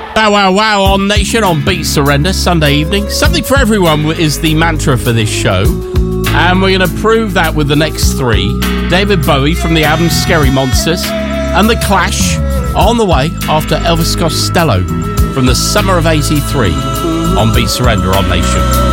Wow, wow, wow on Nation on Beat Surrender, Sunday evening. Something for everyone is the mantra for this show. And we're going to prove that with the next three. David Bowie from the album Scary Monsters and The Clash on the way after Elvis Costello from the summer of '83 on Beat Surrender on Nation.